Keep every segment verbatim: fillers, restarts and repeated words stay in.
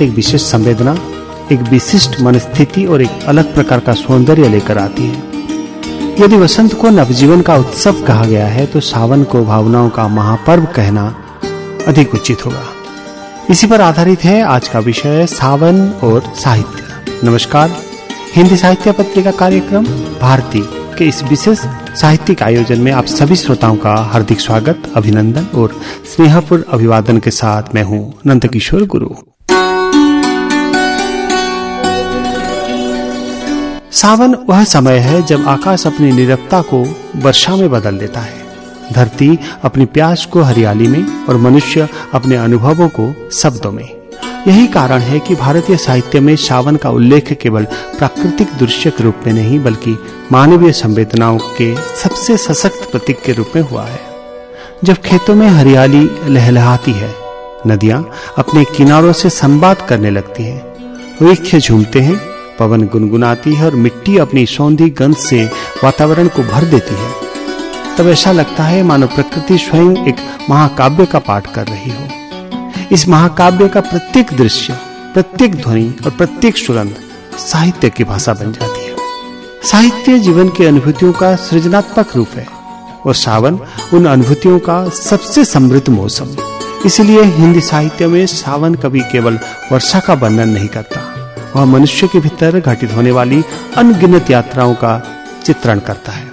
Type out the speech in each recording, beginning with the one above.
एक विशेष संवेदना, एक विशिष्ट मनस्थिति और एक अलग प्रकार का सौंदर्य लेकर आती है। यदि वसंत को नवजीवन का उत्सव कहा गया है तो सावन को भावनाओं का महापर्व कहना अधिक उचित होगा। इसी पर आधारित है आज का विषय, सावन और साहित्य। नमस्कार, हिंदी साहित्य पत्रिका कार्यक्रम भारती के इस विशेष साहित्यिक आयोजन में आप सभी श्रोताओं का हार्दिक स्वागत, अभिनंदन और स्नेहपूर्ण अभिवादन के साथ मैं हूं नंदकिशोर गुरु। सावन वह समय है जब आकाश अपनी नीरवता को वर्षा में बदल देता है, धरती अपनी प्यास को हरियाली में और मनुष्य अपने अनुभवों को शब्दों में। यही कारण है कि भारतीय साहित्य में सावन का उल्लेख केवल प्राकृतिक दृश्य के रूप में नहीं बल्कि मानवीय संवेदनाओं के सबसे सशक्त प्रतीक के रूप में हुआ है। जब खेतों में हरियाली लहलहाती है, नदियां अपने किनारों से संवाद करने लगती हैं, वृक्ष झूमते हैं, पवन गुनगुनाती है और मिट्टी अपनी सौंधी गंध से वातावरण को भर देती है, तब ऐसा लगता है मानो प्रकृति स्वयं एक महाकाव्य का पाठ कर रही हो। इस महाकाव्य का प्रत्येक दृश्य, प्रत्येक ध्वनि और प्रत्येक सुगंध साहित्य की भाषा बन जाती है। साहित्य जीवन की अनुभूतियों का सृजनात्मक रूप है और सावन उन अनुभूतियों का सबसे समृद्ध मौसम। इसलिए हिंदी साहित्य में सावन कभी केवल वर्षा का वर्णन नहीं करता, वह मनुष्य के भीतर घटित होने वाली अनगिनत यात्राओं का चित्रण करता है।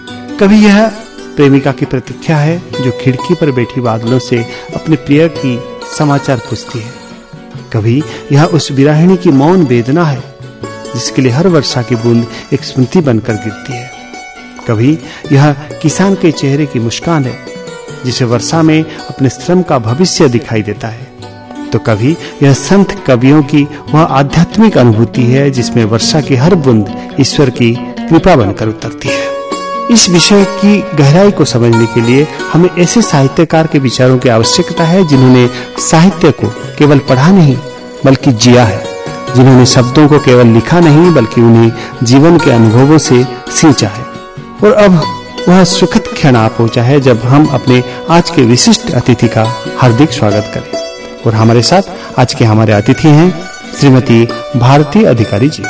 कभी यह प्रेमिका की प्रतीक्षा है जो खिड़की पर बैठी बादलों से अपने प्रिय की समाचार पूछती है, कभी यह उस विराहिणी की मौन वेदना है जिसके लिए हर वर्षा की बूंद एक स्मृति बनकर गिरती है, कभी यह किसान के चेहरे की मुस्कान है जिसे वर्षा में अपने श्रम का भविष्य दिखाई देता है, तो कभी यह संत कवियों की वह आध्यात्मिक अनुभूति है जिसमें वर्षा की हर बूंद ईश्वर की कृपा बनकर उतरती है। इस विषय की गहराई को समझने के लिए हमें ऐसे साहित्यकार के विचारों की आवश्यकता है जिन्होंने साहित्य को केवल पढ़ा नहीं बल्कि जिया है, जिन्होंने शब्दों को केवल लिखा नहीं बल्कि उन्हें जीवन के अनुभवों से सींचा है। और अब वह सुखद क्षण आ पहुंचा है जब हम अपने आज के विशिष्ट अतिथि का हार्दिक स्वागत करें। और हमारे साथ आज के हमारे अतिथि हैं श्रीमती भारती अधिकारी जी।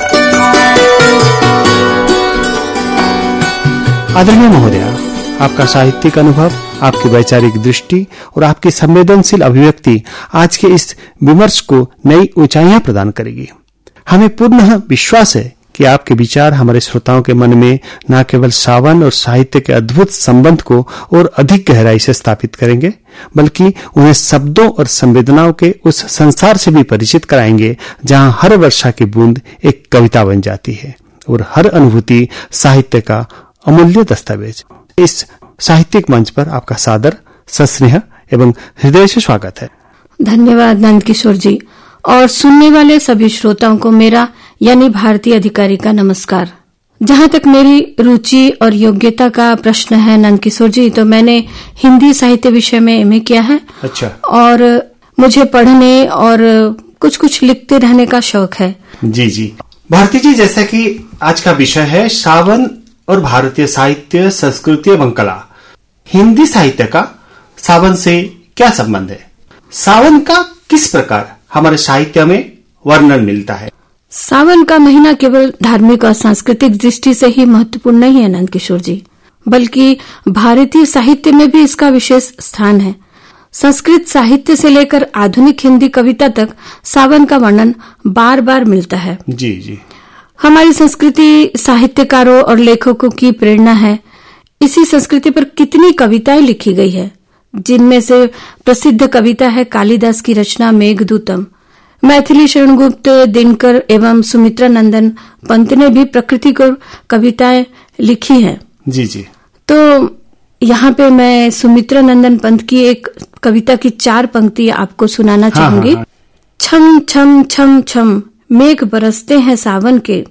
आदरणीय महोदया, आपका साहित्यिक अनुभव, आपकी वैचारिक दृष्टि और आपकी संवेदनशील अभिव्यक्ति आज के इस विमर्श को नई ऊंचाइयां प्रदान करेगी। हमें पूर्ण विश्वास है कि आपके विचार हमारे श्रोताओं के मन में न केवल सावन और साहित्य के अद्भुत संबंध को और अधिक गहराई से स्थापित करेंगे बल्कि उन्हें शब्दों और संवेदनाओं के उस संसार से भी परिचित कराएंगे जहां हर वर्षा की बूंद एक कविता बन जाती है और हर अनुभूति साहित्य का अमूल्य दस्तावेज। इस साहित्यिक मंच पर आपका सादर, सस्नेह एवं हृदय से स्वागत है। धन्यवाद नंद किशोर जी, और सुनने वाले सभी श्रोताओं को मेरा यानी भारतीय अधिकारी का नमस्कार। जहां तक मेरी रुचि और योग्यता का प्रश्न है नंद किशोर जी, तो मैंने हिंदी साहित्य विषय में एमए किया है। अच्छा। और मुझे पढ़ने और कुछ कुछ लिखते रहने का शौक है। जी जी भारती जी, जैसा कि आज का विषय है सावन और भारतीय साहित्य, संस्कृति एवं कला, हिंदी साहित्य का सावन से क्या संबंध है? सावन का किस प्रकार हमारे साहित्य में वर्णन मिलता है? सावन का महीना केवल धार्मिक और सांस्कृतिक दृष्टि से ही महत्वपूर्ण नहीं है नंद किशोर जी, बल्कि भारतीय साहित्य में भी इसका विशेष स्थान है। संस्कृत साहित्य से लेकर आधुनिक हिंदी कविता तक सावन का वर्णन बार बार मिलता है। जी जी हमारी संस्कृति साहित्यकारों और लेखकों की प्रेरणा है। इसी संस्कृति पर कितनी कविताएं लिखी गई है, जिनमें से प्रसिद्ध कविता है कालिदास की रचना मेघदूतम। मैथिली शरण गुप्त, दिनकर एवं सुमित्रा नंदन पंत ने भी प्रकृति को कविताएं लिखी हैं। जी जी तो यहाँ पे मैं सुमित्रा नंदन पंत की एक कविता की चार पंक्ति आपको सुनाना हाँ, चाहूंगी। हाँ, हाँ। छम छम छम छम मेघ बरसते हैं सावन के,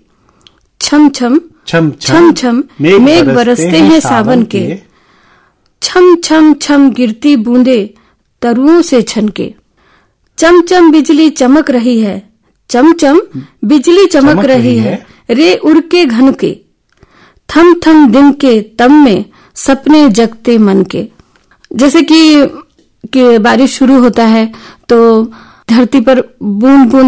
छम छम छम छम छम मेघ बरसते हैं सावन के, छम छम छम गिरती बूंदे तरुओं से छनके, चम चम बिजली चमक रही है, चम चम बिजली चमक, चमक रही है, है रे उड़ के घन के, थम थम दिन के तम में सपने जगते मन के। जैसे कि, कि बारिश शुरू होता है तो धरती पर बूंद बूंद